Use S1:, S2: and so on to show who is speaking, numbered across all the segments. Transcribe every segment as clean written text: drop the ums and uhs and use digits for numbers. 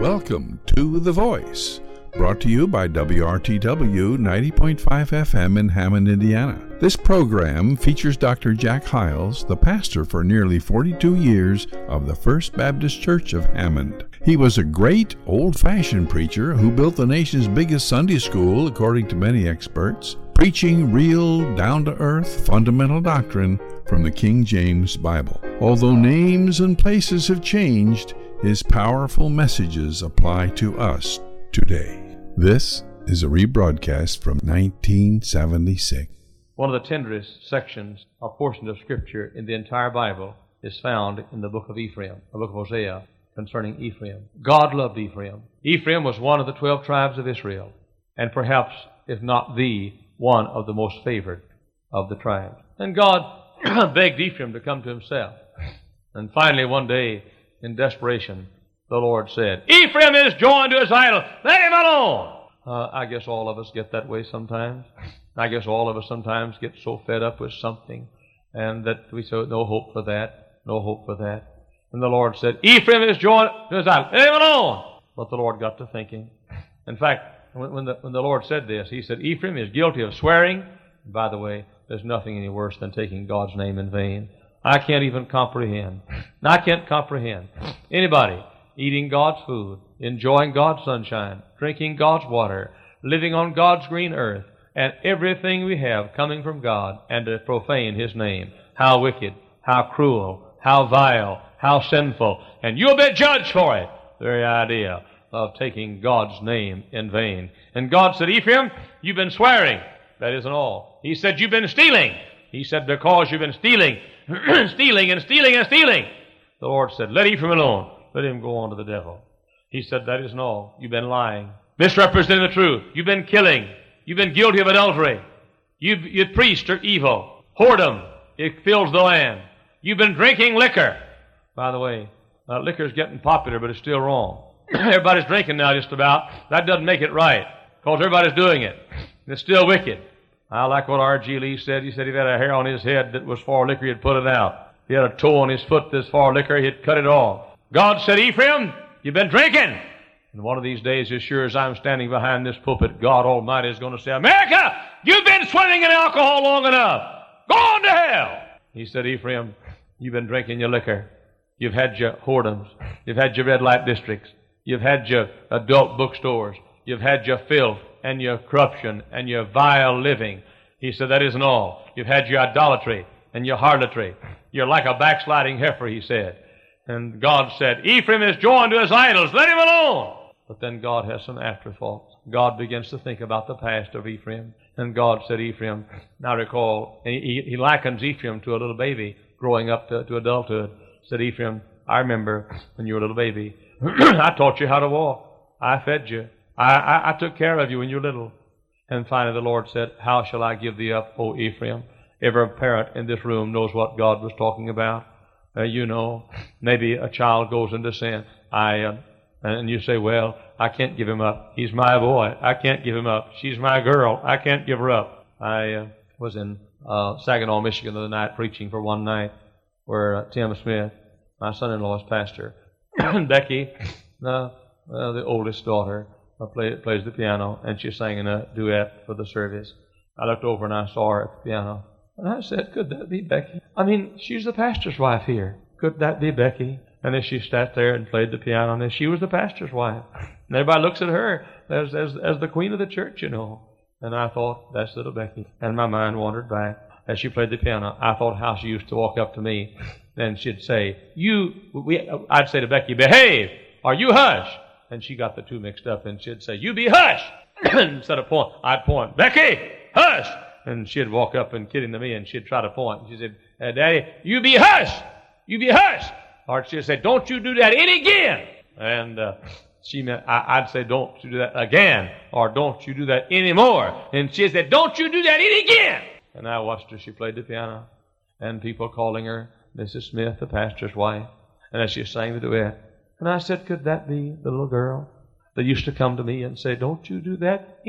S1: Welcome to The Voice, brought to you by WRTW 90.5 FM in Hammond, Indiana. This program features Dr. Jack Hiles, the pastor for nearly 42 years of the First Baptist Church of Hammond. He was a great old-fashioned preacher who built the nation's biggest Sunday school, according to many experts, preaching real, down-to-earth, fundamental doctrine from the King James Bible. Although names and places have changed, his powerful messages apply to us today. This is a rebroadcast from 1976.
S2: One of the tenderest sections or portions of Scripture in the entire Bible is found in the book of Ephraim, the book of Hosea, concerning Ephraim. God loved Ephraim. Ephraim was one of the 12 tribes of Israel, and perhaps, if not the one of the most favored of the tribes. And God begged Ephraim to come to himself. And finally, one day, in desperation, the Lord said, Ephraim is joined to his idol. Let him alone. I guess all of us get that way sometimes. I guess all of us sometimes get so fed up with something and that we say, no hope for that, no hope for that. And the Lord said, Ephraim is joined to his idol. Let him alone. But the Lord got to thinking. In fact, when the Lord said this, He said, Ephraim is guilty of swearing. And by the way, there's nothing any worse than taking God's name in vain. I can't even comprehend. I can't comprehend anybody eating God's food, enjoying God's sunshine, drinking God's water, living on God's green earth, and everything we have coming from God, and to profane His name. How wicked, how cruel, how vile, how sinful, and you'll be judged for it. The very idea of taking God's name in vain. And God said, Ephraim, you've been swearing. That isn't all. He said, you've been stealing. He said, because you've been stealing, stealing and stealing and stealing. The Lord said, let Ephraim alone. Let him go on to the devil. He said, that isn't all. You've been lying, misrepresenting the truth. You've been killing. You've been guilty of adultery. You priests are evil. Whoredom, it fills the land. You've been drinking liquor. By the way, liquor's getting popular, but it's still wrong. Everybody's drinking now just about. That doesn't make it right, because everybody's doing it. It's still wicked. I like what R.G. Lee said. He said if he had a hair on his head that was for liquor, he'd put it out. If he had a toe on his foot that's for liquor, he'd cut it off. God said, Ephraim, you've been drinking. And one of these days, as sure as I'm standing behind this pulpit, God Almighty is going to say, America, you've been swimming in alcohol long enough. Go on to hell. He said, Ephraim, you've been drinking your liquor. You've had your whoredoms. You've had your red light districts. You've had your adult bookstores. You've had your filth and your corruption and your vile living. He said, that isn't all. You've had your idolatry and your harlotry. You're like a backsliding heifer, he said. And God said, Ephraim is joined to his idols. Let him alone. But then God has some afterthoughts. God begins to think about the past of Ephraim. And God said, Ephraim, now recall, and he likens Ephraim to a little baby growing up to adulthood. Said, Ephraim, I remember when you were a little baby. I taught you how to walk. I fed you. I took care of you when you were little. And finally the Lord said, how shall I give thee up, O Ephraim? Every parent in this room knows what God was talking about. You know, maybe a child goes into sin. And you say, well, I can't give him up. He's my boy. I can't give him up. She's my girl. I can't give her up. I was in Saginaw, Michigan the other night preaching for one night where Tim Smith, my son-in-law, is pastor. And Becky, the oldest daughter, plays the piano, and she's singing a duet for the service. I looked over and I saw her at the piano. And I said, could that be Becky? I mean, she's the pastor's wife here. Could that be Becky? And as she sat there and played the piano, and she was the pastor's wife. And everybody looks at her as the queen of the church, you know. And I thought, that's little Becky. And my mind wandered back. As she played the piano, I thought how she used to walk up to me, and she'd say, I'd say to Becky, behave, or you hush. And she got the two mixed up, and she'd say, you be hush. Instead of point, I'd point, Becky, hush. And she'd walk up and kidding to me, and she'd try to point. And she said, Daddy, you be hush. You be hush. Or she'd say, don't you do that again. And I'd say, don't you do that again. Or don't you do that anymore. And she said, don't you do that again. And I watched her. She played the piano. And people calling her Mrs. Smith, the pastor's wife. And as she sang the duet. And I said, could that be the little girl that used to come to me and say, don't you do that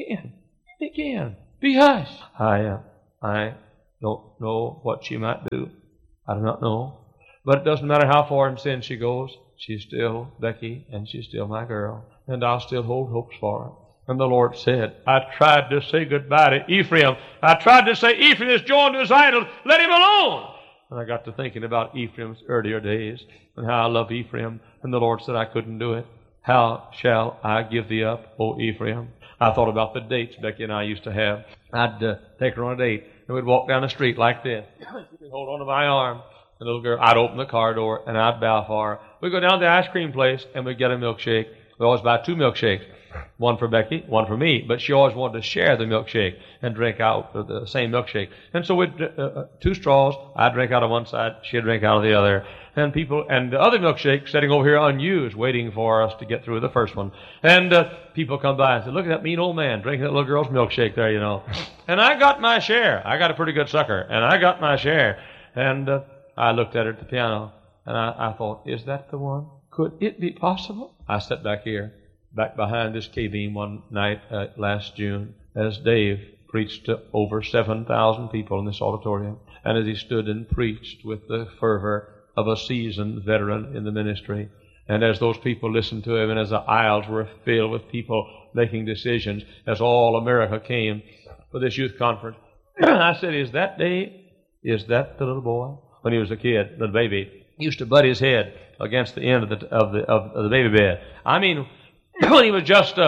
S2: again. Be hush. I don't know what she might do. I do not know. But it doesn't matter how far in sin she goes. she's still Becky, and she's still my girl, and I'll still hold hopes for her. And the Lord said, I tried to say goodbye to Ephraim. I tried to say, Ephraim is joined to his idol. Let him alone. And I got to thinking about Ephraim's earlier days and how I love Ephraim. And the Lord said I couldn't do it. How shall I give thee up, O Ephraim? I thought about the dates Becky and I used to have. I'd take her on a date, and we'd walk down the street like this. She'd hold on to my arm. The little girl, I'd open the car door, and I'd bow for her. We'd go down to the ice cream place, and we'd get a milkshake. We always buy 2 milkshakes. One for Becky, one for me. But she always wanted to share the milkshake and drink out of the same milkshake. And so we'd 2 straws. I'd drink out of one side, she'd drink out of the other. And the other milkshake sitting over here unused, waiting for us to get through the first one. And people come by and say, look at that mean old man drinking that little girl's milkshake there, you know. And I got my share. I got a pretty good sucker. And I got my share. And I looked at her at the piano, and I thought, is that the one? Could it be possible? I sat back here, back behind this K-beam one night last June, as Dave preached to over 7,000 people in this auditorium. And as he stood and preached with the fervor of a seasoned veteran in the ministry, and as those people listened to him, and as the aisles were filled with people making decisions, as all America came for this youth conference, I said, is that Dave? Is that the little boy? When he was a kid, the baby, he used to butt his head against the end of the baby bed. I mean, when he was just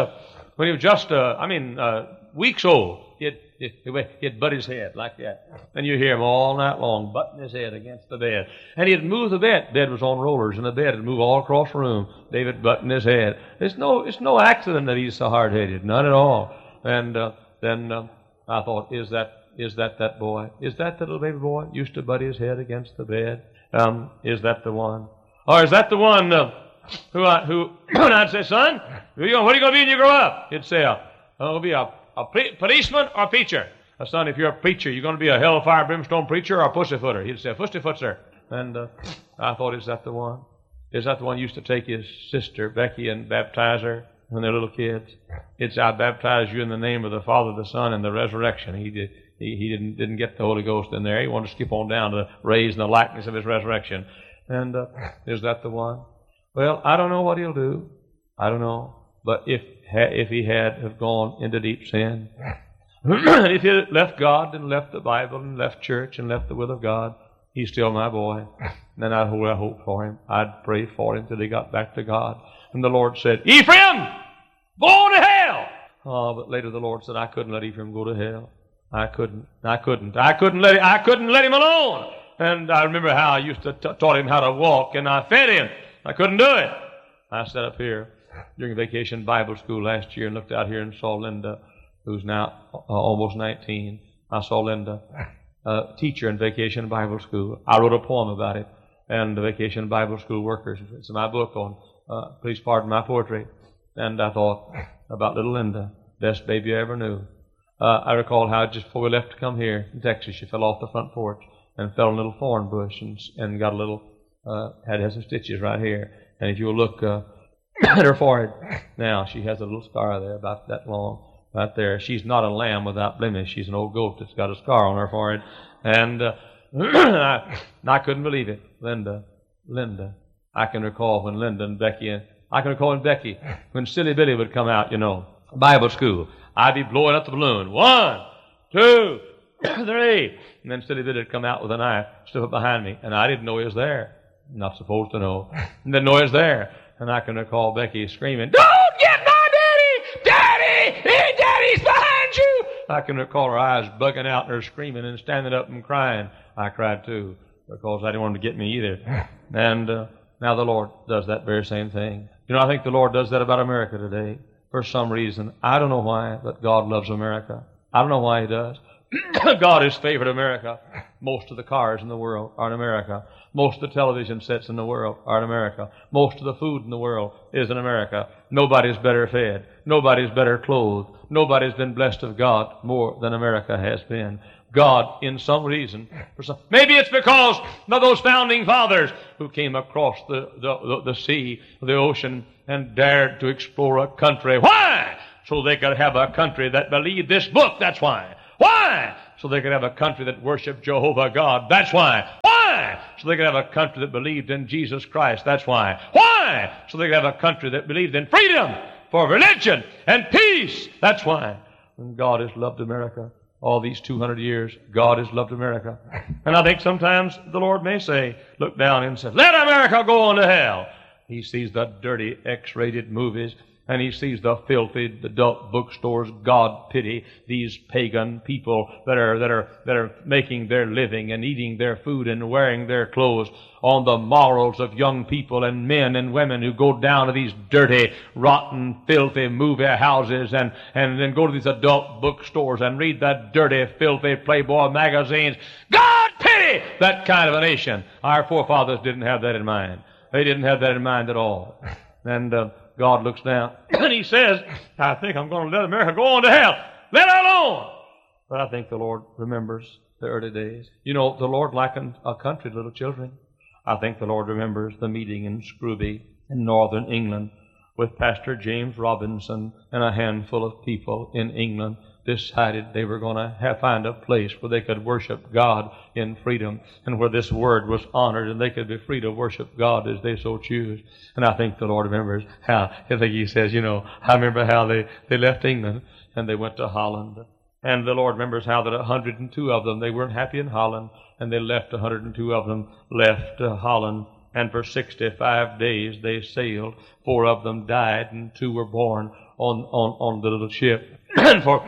S2: weeks old, he'd butt his head like that, and you hear him all night long butting his head against the bed, and he'd move the bed. Bed was on rollers, and the bed would move all across the room. David butting his head. It's no accident that he's so hard-headed, none at all. And then I thought, is that boy? Is that the little baby boy used to butt his head against the bed? Is that the one? Or is that the one who when I'd say, son, what are you going to be when you grow up? He'd say, I'm going to be a policeman or a preacher. Son, if you're a preacher, you're going to be a hellfire brimstone preacher or a pussyfooter. He'd say, pussyfooter. And I thought, is that the one? Is that the one who used to take his sister, Becky, and baptize her when they're little kids? He'd say, I baptize you in the name of the Father, the Son, and the resurrection. He didn't get the Holy Ghost in there. He wanted to skip on down to raise in the likeness of his resurrection. And is that the one? Well, I don't know what he'll do. I don't know. But if he had have gone into deep sin, if he had left God and left the Bible and left church and left the will of God, he's still my boy. And then I'd hold out hope for him. I'd pray for him till he got back to God. And the Lord said, Ephraim, go to hell! Oh, but later the Lord said, I couldn't let Ephraim go to hell. I couldn't let him alone. And I remember how I used to taught him how to walk, and I fed him. I couldn't do it. I sat up here during vacation Bible school last year and looked out here and saw Linda, who's now almost 19. I saw Linda, teacher in vacation Bible school. I wrote a poem about it, and the vacation Bible school workers. It's in my book on, please pardon my poetry. And I thought about little Linda, best baby I ever knew. I recall how just before we left to come here in Texas, she fell off the front porch and fell in a little thorn bush and got a little, had some stitches right here. And if you'll look at her forehead now, she has a little scar there about that long right there. She's not a lamb without blemish. She's an old goat that's got a scar on her forehead. And I couldn't believe it. Linda. I can recall when Linda and Becky, when Silly Billy would come out, Bible school. I'd be blowing up the balloon. 1, 2, 3. And then Silly Billy would come out with a knife, stuff it behind me, and I didn't know he was there. Not supposed to know. And didn't know he was there. And I can recall Becky screaming, don't get my daddy! Daddy! Hey, Daddy's behind you! I can recall her eyes bugging out and her screaming and standing up and crying. I cried too, because I didn't want him to get me either. And now the Lord does that very same thing. I think the Lord does that about America today. For some reason, I don't know why, but God loves America. I don't know why He does. God has favored America. Most of the cars in the world are in America. Most of the television sets in the world are in America. Most of the food in the world is in America. Nobody's better fed. Nobody's better clothed. Nobody's been blessed of God more than America has been. God, in some reason, maybe it's because of those founding fathers who came across the sea, the ocean, and dared to explore a country. Why? So they could have a country that believed this book. That's why. Why? So they could have a country that worshiped Jehovah God. That's why. Why? Why? So they could have a country that believed in Jesus Christ. That's why. Why? So they could have a country that believed in freedom for religion and peace. That's why. And God has loved America all these 200 years. God has loved America. And I think sometimes the Lord may say, look down and say, let America go on to hell. He sees the dirty X-rated movies, and he sees the filthy adult bookstores. God pity these pagan people that are making their living and eating their food and wearing their clothes on the morals of young people and men and women who go down to these dirty, rotten, filthy movie houses and then go to these adult bookstores and read that dirty, filthy Playboy magazines. God pity that kind of a nation. Our forefathers didn't have that in mind. They didn't have that in mind at all. And God looks down and he says, I think I'm going to let America go on to hell. Let it alone. But I think the Lord remembers the early days. You know, the Lord likened a country to little children. I think the Lord remembers the meeting in Scrooby in northern England with Pastor James Robinson and a handful of people in England decided they were going to find a place where they could worship God in freedom and where this word was honored and they could be free to worship God as they so choose. And I think the Lord remembers how, I think he says, you know, I remember how they left England and they went to Holland. And the Lord remembers how that 102 of them, they weren't happy in Holland, and they left 102 of them, left Holland. And for 65 days they sailed. 4 of them died and 2 were born on the little ship. And for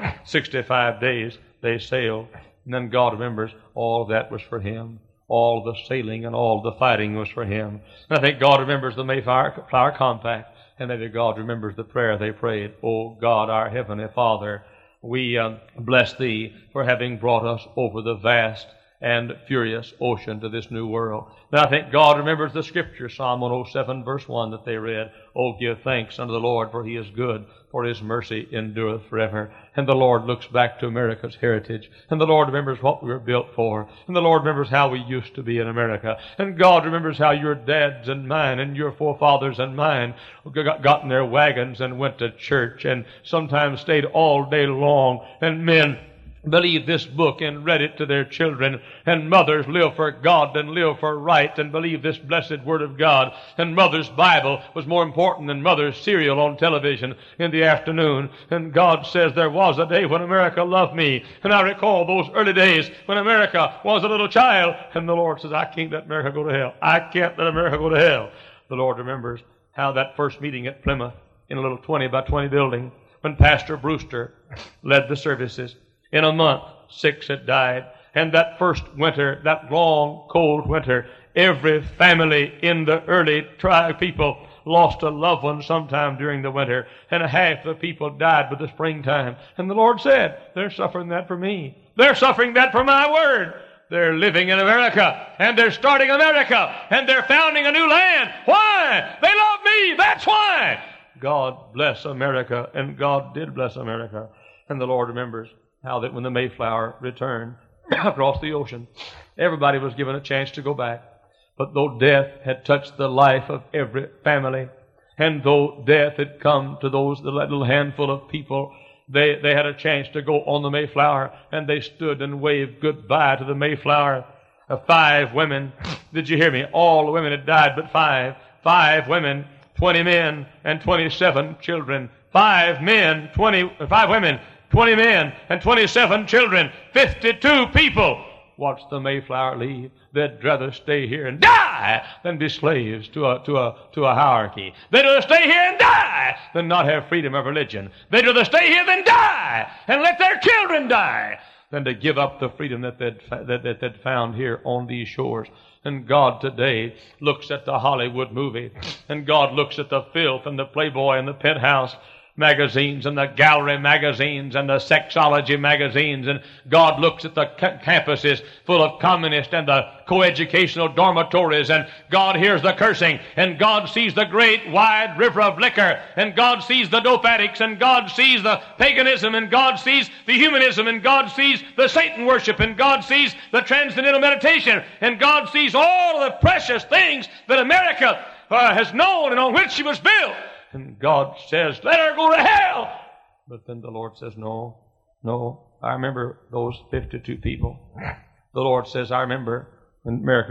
S2: 65 days they sailed. And then God remembers all of that was for him. All the sailing and all the fighting was for him. And I think God remembers the Mayflower Compact. And maybe God remembers the prayer they prayed. Oh God, our Heavenly Father, we bless Thee for having brought us over the vast and furious ocean to this new world. And I think God remembers the scripture, Psalm 107, verse 1, that they read. Oh, give thanks unto the Lord, for He is good, for His mercy endureth forever. And the Lord looks back to America's heritage. And the Lord remembers what we were built for. And the Lord remembers how we used to be in America. And God remembers how your dads and mine and your forefathers and mine got in their wagons and went to church and sometimes stayed all day long. And men believed this book and read it to their children, and mothers live for God and live for right and believe this blessed Word of God. And mother's Bible was more important than mother's cereal on television in the afternoon. And God says there was a day when America loved me. And I recall those early days when America was a little child, and the Lord says, I can't let America go to hell. I can't let America go to hell. The Lord remembers how that first meeting at Plymouth in a little 20 by 20 building when Pastor Brewster led the services. In a month, 6 had died. And that first winter, that long, cold winter, every family in the early tribe people lost a loved one sometime during the winter. And half the people died with the springtime. And the Lord said, they're suffering that for me. They're suffering that for my word. They're living in America, and they're starting America, and they're founding a new land. Why? They love me. That's why. God bless America, and God did bless America. And the Lord remembers how that when the Mayflower returned across the ocean, everybody was given a chance to go back. But though death had touched the life of every family, and though death had come to the little handful of people, they had a chance to go on the Mayflower, and they stood and waved goodbye to the Mayflower. 5 women, did you hear me? All the women had died but 5. 5 women, 20 men, and 27 children. 5 women, 20 men, and 27 children. 52 people watched the Mayflower leave. They'd rather stay here and die than be slaves to a hierarchy. They'd rather stay here and die than not have freedom of religion. They'd rather stay here than die and let their children die than to give up the freedom that they'd found here on these shores. And God today looks at the Hollywood movie, and God looks at the filth and the Playboy and the Penthouse magazines and the gallery magazines and the sexology magazines, and God looks at the campuses full of communists and the coeducational dormitories, and God hears the cursing, and God sees the great wide river of liquor, and God sees the dope addicts, and God sees the paganism, and God sees the humanism, and God sees the Satan worship, and God sees the transcendental meditation, and God sees all the precious things that America has known and on which she was built. And God says, let her go to hell. But then the Lord says, no. I remember those 52 people. The Lord says, I remember when America